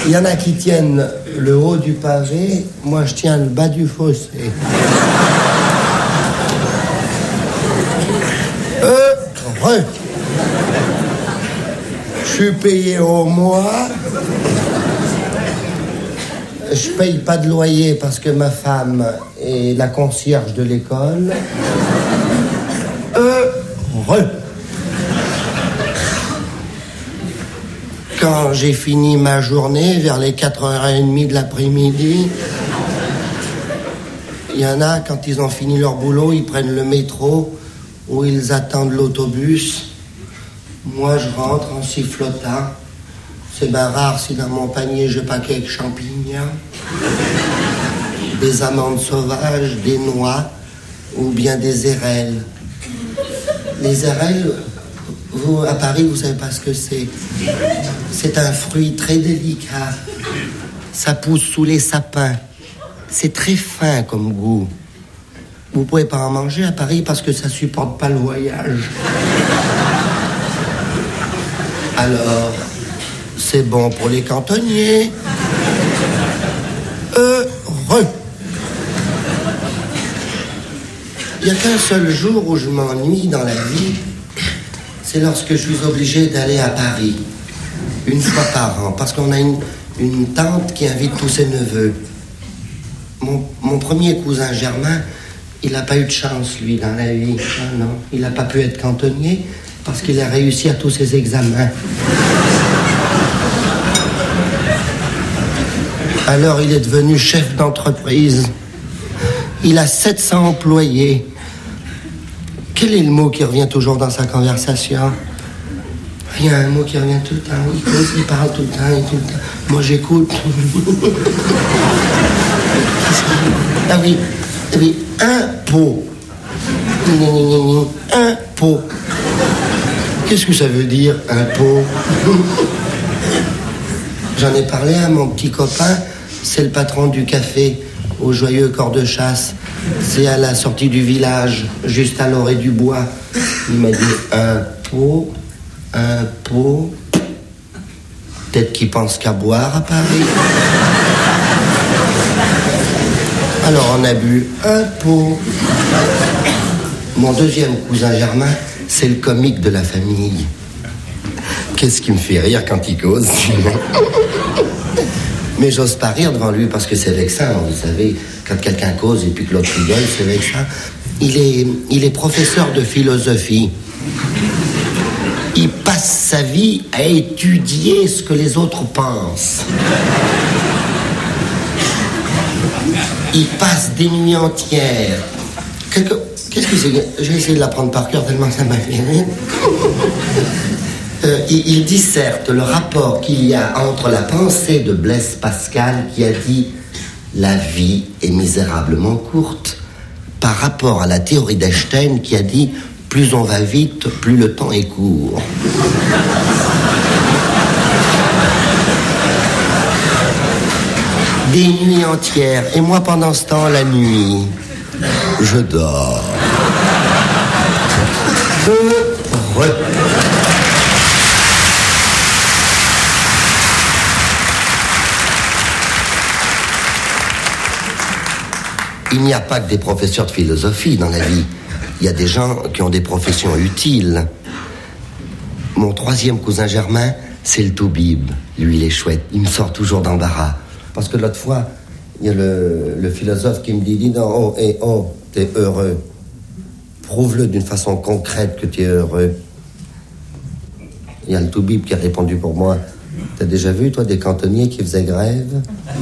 Il y en a qui tiennent le haut du pavé, moi je tiens le bas du fossé. Je suis payé au mois. Je paye pas de loyer parce que ma femme est la concierge de l'école. Quand j'ai fini ma journée, vers les 4h30 de l'après-midi, il y en a, quand ils ont fini leur boulot, ils prennent le métro ou ils attendent l'autobus. Moi, je rentre en sifflotant. C'est bien rare si dans mon panier, j'ai pas quelques champignons, des amandes sauvages, des noix ou bien des érelles. Les érelles, vous, à Paris, vous savez pas ce que c'est. C'est un fruit très délicat. Ça pousse sous les sapins. C'est très fin comme goût. Vous pouvez pas en manger à Paris parce que ça supporte pas le voyage. Alors, c'est bon pour les cantonniers. Heureux. Il n'y a qu'un seul jour où je m'ennuie dans la vie, c'est lorsque je suis obligé d'aller à Paris, une fois par an, parce qu'on a une tante qui invite tous ses neveux. Mon premier cousin Germain, il n'a pas eu de chance, lui, dans la vie. Ah non, il n'a pas pu être cantonnier parce qu'il a réussi à tous ses examens. Alors, il est devenu chef d'entreprise. Il a 700 employés. Quel est le mot qui revient toujours dans sa conversation? Il y a un mot qui revient tout le temps. Il cause, il parle tout le temps, et tout le temps. Moi, j'écoute. Ah oui, impôt. Impôt. Qu'est-ce que ça veut dire, impôt? J'en ai parlé à mon petit copain, c'est le patron du café au Joyeux Corps de Chasse. C'est à la sortie du village, juste à l'orée du bois. Il m'a dit impôt. Peut-être qu'il pense qu'à boire à Paris. Alors on a bu un pot. Mon deuxième cousin Germain, c'est le comique de la famille. Qu'est-ce qui me fait rire quand il cause? Mais j'ose pas rire devant lui parce que c'est vexant. Vous savez, quand quelqu'un cause et puis que l'autre rigole, c'est vexant. Il est professeur de philosophie. Il passe sa vie à étudier ce que les autres pensent. Il passe des nuits entières. Qu'est-ce que c'est? Je vais essayer de l'apprendre par cœur tellement ça m'a fait rire. Il disserte le rapport qu'il y a entre la pensée de Blaise Pascal qui a dit « La vie est misérablement courte » par rapport à la théorie d'Einstein qui a dit « Plus on va vite, plus le temps est court ». Des nuits entières. Et moi, pendant ce temps, la nuit, je dors. Heureux. Il n'y a pas que des professeurs de philosophie dans la vie. Il y a des gens qui ont des professions utiles. Mon troisième cousin Germain, c'est le toubib. Lui, il est chouette. Il me sort toujours d'embarras. Parce que l'autre fois, il y a le philosophe qui me dit non, t'es heureux. Prouve-le d'une façon concrète que tu es heureux. Il y a le toubib qui a répondu pour moi. T'as déjà vu, toi, des cantonniers qui faisaient grève?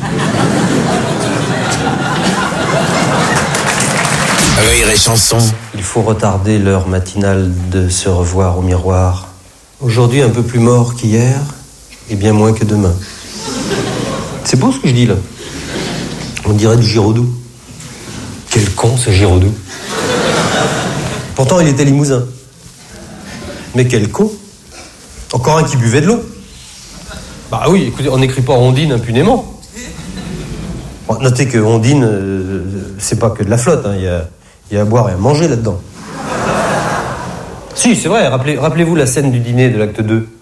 Rire et chanson. Il faut retarder l'heure matinale de se revoir au miroir. Aujourd'hui, un peu plus mort qu'hier, et bien moins que demain. C'est beau ce que je dis là. On dirait du Giraudoux. Quel con ce Giraudoux. Pourtant il était limousin. Mais quel con. Encore un qui buvait de l'eau. Bah oui, écoutez, on n'écrit pas Ondine impunément. Bon, notez que Ondine, c'est pas que de la flotte, hein. Il y a à boire et à manger là-dedans. Si, c'est vrai, rappelez-vous la scène du dîner de l'acte 2.